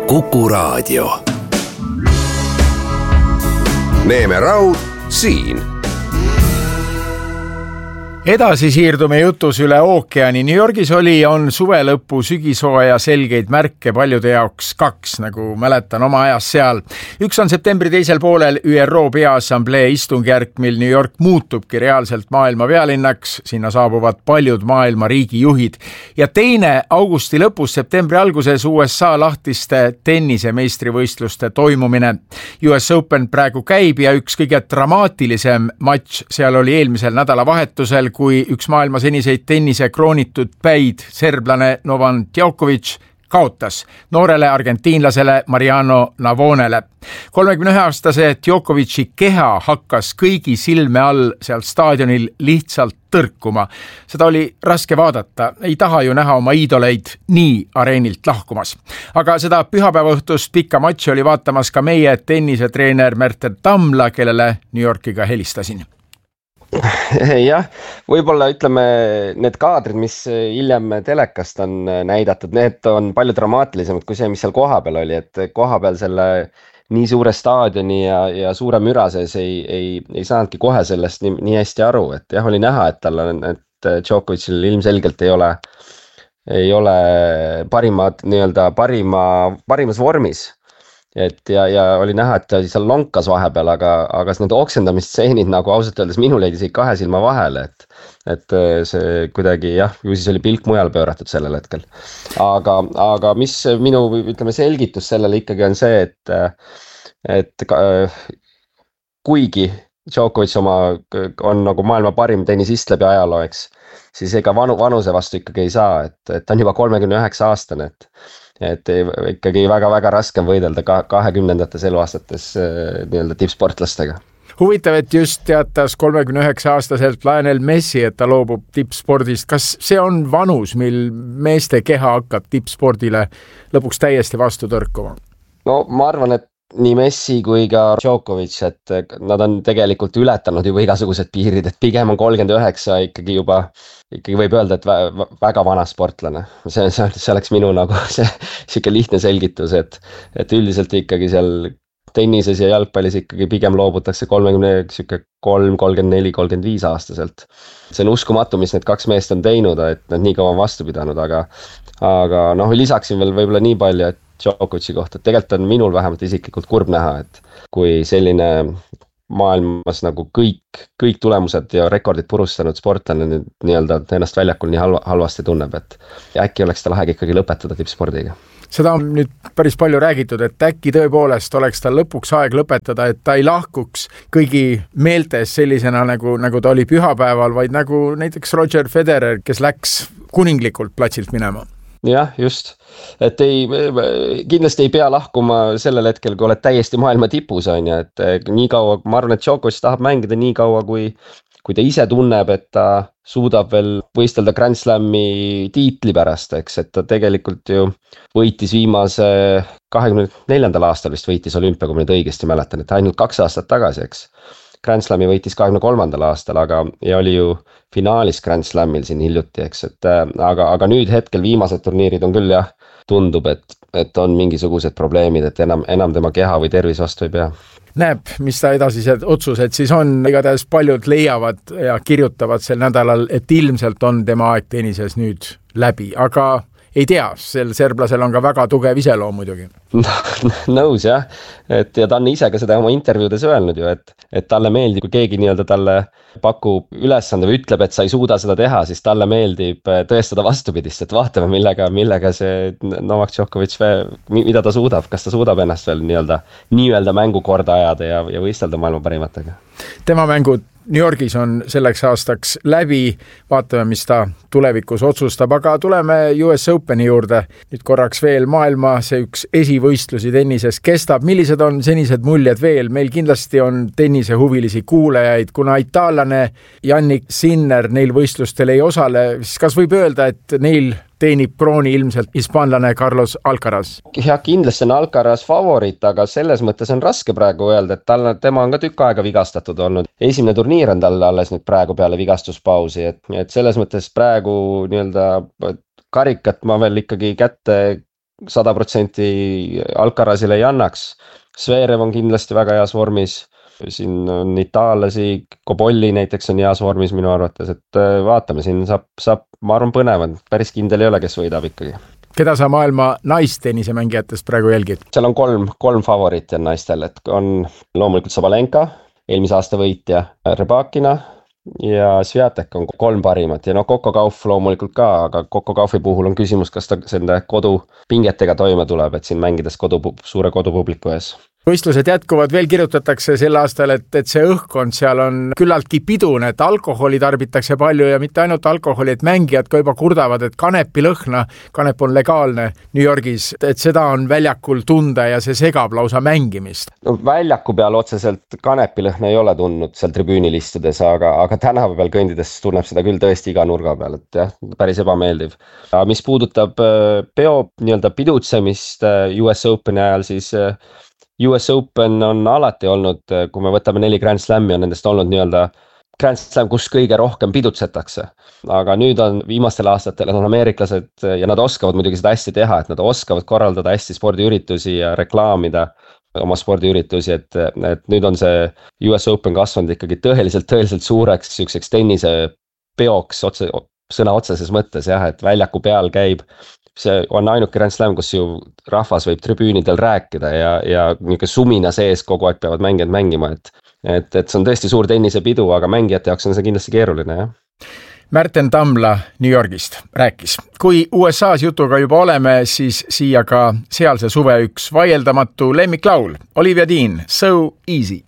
Kuku Raadio. Neeme Raud siin. Edasi siirdume jutus üle ookeani. New Yorgis on suvelõpu sügishooaja selgeid märke paljude jaoks kaks, nagu mäletan oma ajas seal. Üks on septembri teisel poolel ÜRO Peaassamblee istungjärk, mil New York muutubki reaalselt maailma pealinnaks. Sinna saabuvad paljud maailma riigijuhid. Ja teine augusti lõpus, septembri alguses USA lahtiste tennisemeistrivõistluste toimumine. US Open praegu käib ja üks kõige dramaatilisem matš seal oli eelmisel nädalavahetusel, kui üks maailma seniseid tennise kroonitud päid, serblane Novak Djokovic, kaotas noorele argentiinlasele Mariano Navonele. 31-aastase Djokovic'i keha hakkas kõigi silme all seal staadionil lihtsalt tõrkuma. Seda oli raske vaadata, ei taha ju näha oma iidoleid nii areenilt lahkumas. Aga seda pühapäevaõhtust pikka matši oli vaatamas ka meie tennisetreener Merten Tamla, kellele New Yorkiga helistasin. Jah, võib-olla ütleme need kaadrid, mis hiljem telekast on näidatud, need on palju dramaatilisemad kui see, mis seal kohapeal oli, et kohapeal selle nii suure staadioni ja suure müra sees ei saanudki kohe sellest nii hästi aru, et jah, oli näha, et Djokovicil ilmselgelt ei ole parimas vormis. Ja oli näha, et ta seal lonkas vahepeal, aga need oksendamistseenid nagu ausalt öeldes minul jäid isegi kahe silma vahele, et see kuidagi jah, ju siis oli pilk mujal pööratud sellel hetkel. Aga mis minu selgitus sellele ikkagi on see, et kuigi Djokovic on nagu maailma parim tennisist läbi ajaloo, eks, siis ega vanuse vastu ikkagi ei saa, et ta on juba 39-aastane, et ikkagi väga-väga raske on võidelda 20-ndates eluaastates tippsportlastega. Huvitav, et just teatas 39-aastaselt Lionel Messi, et ta loobub tippspordist. Kas see on vanus, mil meeste keha hakkab tippspordile lõpuks täiesti vastu tõrkuma? No ma arvan, et nii Messi kui ka Djokovic, et nad on tegelikult ületanud juba igasugused piirid, et pigem on 39 ikkagi võib öelda, et väga vana sportlane. See oleks minu nagu siuke lihtne selgitus, et üldiselt ikkagi seal tennises ja jalgpallis ikkagi pigem loobutakse 33, 34, 35 aastaselt. See on uskumatu, mis need kaks meest on teinud, et nad nii kaua on vastu pidanud, aga lisaksin veel võib-olla nii palju, et Djokovic'i kohta, et tegelikult on minul vähemalt isiklikult kurb näha, et kui selline maailmas nagu kõik tulemused ja rekordid purustanud sportlane nii-öelda ennast väljakul nii halvasti tunneb, et äkki oleks ta lahe ikkagi lõpetada tippspordiga. Seda on nüüd päris palju räägitud, et äkki tõepoolest oleks ta lõpuks aeg lõpetada, et ta ei lahkuks kõigi meeltes sellisena nagu ta oli pühapäeval, vaid nagu näiteks Roger Federer, kes läks kuninglikult platsilt minema. Jah, just. Et kindlasti ei pea lahkuma sellel hetkel, kui oled täiesti maailma tipus, on ja, et nii kaua, ma arvan, et Djokovic tahab mängida nii kaua, kui ta ise tunneb, et ta suudab veel võistelda Grand Slami tiitli pärast, eks, et ta tegelikult ju võitis viimase 24. aastal vist võitis olümpia, kui ma nüüd õigesti mäletan, et ainult 2 aastat tagasi, eks. Grand Slami võitis 23. aastal, ja oli ju finaalis Grand Slamil siin hiljuti, eks, aga nüüd hetkel viimased turniirid on küll jah, tundub, et on mingisugused probleemid, et enam tema keha või tervis vastu ei pea. Näeb, mis ta edasised otsused siis on, igatahes paljud leiavad ja kirjutavad sel nädalal, et ilmselt on tema aeg tennises nüüd läbi, aga ei tea, sel serblasel on ka väga tugev iseloom muidugi. Nõus jah, ja ta on ise ka seda oma intervjuudes öelnud ju, et talle meeldib, kui keegi nii-öelda talle pakub ülesande või ütleb, et sa ei suuda seda teha, siis talle meeldib tõestada vastupidist, et vaatame millega see Novak Djokovic, mida ta suudab, kas ta suudab ennast veel nii-öelda mängukorda ajada ja võistelda maailma parimatega. Tema mängud New Yorgis on selleks aastaks läbi, vaatame, mis ta tulevikus otsustab, aga tuleme US Openi juurde. Nüüd korraks veel maailma, see üks esivõistlusi tennises kestab. Millised on senised muljed veel? Meil kindlasti on tennisehuvilisi kuulajaid, kuna itaallane Jannik Sinner neil võistlustel ei osale, siis kas võib öelda, et neil teenib krooni ilmselt hispaanlane Carlos Alcaraz? Ja kindlasti on Alcaraz favoriit, aga selles mõttes on raske praegu öelda, et tema on ka tükk aega vigastatud olnud. Esimene turniir on talle alles nüüd praegu peale vigastuspausi, et selles mõttes praegu nii-öelda karikat ma veel ikkagi kätte 100% Alcarazile ei annaks. Zverev on kindlasti väga heas vormis. Siin on itaallasi, Cobolli näiteks on heas vormis minu arvates, et vaatame, siin saab ma arvan põnevad, päris kindel ei ole, kes võidab ikkagi. Keda sa maailma naistennise mängijatest praegu jälgid? Seal on kolm favoriiti on naistel, et on loomulikult Sabalenka, eelmise aasta võitja, Rybakina ja Swiatek on 3 parimat ja Coco Gauff loomulikult ka, aga Coco Gauffi puhul on küsimus, kas ta selle kodupingetega toime tuleb, et siin mängides suure kodupubliku ees. Võistlused jätkuvad, veel kirjutatakse sel aastal, et see õhkkond seal on küllaltki pidune, et alkoholi tarbitakse palju ja mitte ainult alkoholi, et mängijad ka juba kurdavad, et kanepilõhna, kanep on legaalne New Yorgis, et seda on väljakul tunda ja see segab lausa mängimist. No, väljaku peal otseselt kanepilõhna ei ole tundnud seal tribüünil istudes, aga tänava peal kõndides tunneb seda küll tõesti iga nurga peal, et jah, päris ebameeldiv. Mis puudutab peo nii-öelda pidutsemist US Openi ajal, siis US Open on alati olnud, kui me võtame 4 Grand Slami, on nendest olnud nii-öelda Grand Slam, kus kõige rohkem pidutsetakse. Aga nüüd on viimastel aastatel on ameeriklased ja nad oskavad muidugi seda hästi teha, et nad oskavad korraldada hästi spordiüritusi ja reklaamida oma spordiüritusi, et nüüd on see US Open kasvanud ikkagi tõeliselt suureks selliseks tennise peoks sõna otseses mõttes jah, et väljaku peal käib. See on ainuke Grand Slam, kus ju rahvas võib tribüünidel rääkida ja niisugune sumina sees kogu aeg peavad mängijad mängima, et see on tõesti suur tennisepidu, aga mängijate jaoks on see kindlasti keeruline, jah. Märten Tamla New Yorgist rääkis. Kui USA's jutuga juba oleme, siis siia ka sealse suve üks vaieldamatu lemmiklaul, Olivia Dean, So Easy.